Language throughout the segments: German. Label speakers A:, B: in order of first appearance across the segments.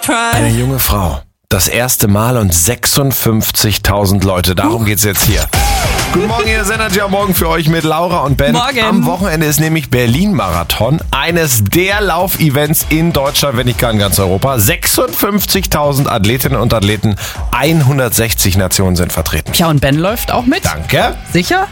A: Eine junge Frau. Das erste Mal und 56.000 Leute. Darum geht's jetzt hier. Guten Morgen, hier ist Energy am Morgen für euch mit Laura und Ben.
B: Morgen.
A: Am Wochenende ist nämlich Berlin-Marathon. Eines der Laufevents in Deutschland, wenn nicht gar in ganz Europa. 56.000 Athletinnen und Athleten, 160 Nationen sind vertreten.
B: Ja, und Ben läuft auch mit?
A: Danke.
B: Sicher?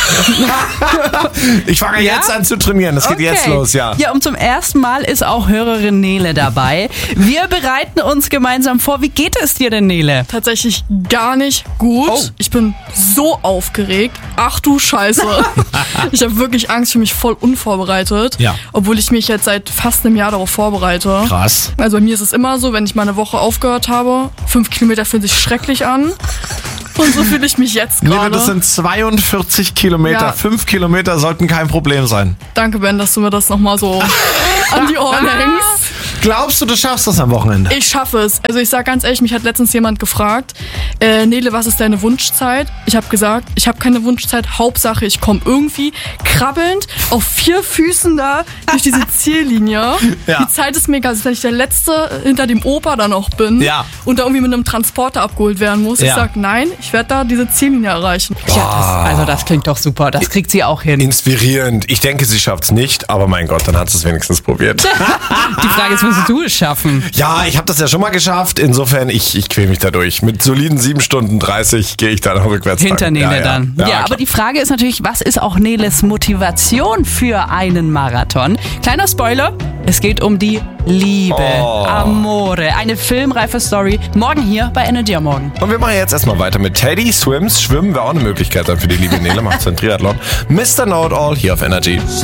A: Ich fange jetzt an zu trainieren. Das geht jetzt los, ja.
B: Ja, und zum ersten Mal ist auch Hörerin Nele dabei. Wir bereiten uns gemeinsam vor. Wie geht es dir denn, Nele?
C: Tatsächlich gar nicht gut.
B: Oh.
C: Ich bin so aufgeregt. Ach du Scheiße. Ich habe wirklich Angst, für mich voll unvorbereitet.
A: Ja.
C: Obwohl ich mich jetzt seit fast einem Jahr darauf vorbereite.
A: Krass.
C: Also bei mir ist es immer so, wenn ich mal eine Woche aufgehört habe, 5 Kilometer fühlen sich schrecklich an. Und so fühle ich mich jetzt
A: Nele,
C: gerade.
A: das sind 42 Kilometer.
C: Ja.
A: 5 Kilometer sollten kein Problem sein.
C: Danke, Ben, dass du mir das nochmal so an die Ohren hängst.
A: Glaubst du schaffst das am Wochenende?
C: Ich schaffe es. Also ich sag ganz ehrlich, mich hat letztens jemand gefragt, Nele, was ist deine Wunschzeit? Ich habe gesagt, ich habe keine Wunschzeit. Hauptsache, ich komme irgendwie krabbelnd auf 4 Füßen da durch diese Ziellinie.
A: Ja.
C: Die Zeit ist mega. Also wenn ich der Letzte hinter dem Opa da noch bin
A: Ja.
C: und da irgendwie mit einem Transporter abgeholt werden muss.
A: Ja.
C: Ich sag, nein, ich werde da diese Ziellinie erreichen.
B: Ja, das klingt doch super. Das kriegt sie auch hin.
A: Inspirierend. Ich denke, sie schafft's nicht, aber mein Gott, dann hat sie es wenigstens probiert.
B: Die Frage ist, müsstest du es schaffen?
A: Ja, ich habe das ja schon mal geschafft. Insofern, ich quäl mich da durch. Mit soliden 7 Stunden 30 gehe ich dann rückwärts.
B: Hinter Nele dann. Ja,
A: klar.
B: aber die Frage ist natürlich, was ist auch Neles Motivation für einen Marathon? Kleiner Spoiler, es geht um die Liebe. Amore. Eine filmreife Story. Morgen hier bei Energy am Morgen.
A: Und wir machen jetzt erstmal weiter mit Teddy Swims. Schwimmen wäre auch eine Möglichkeit dann für die liebe Nele. Macht so ein Triathlon. Mr. Know-it-all hier auf Energy.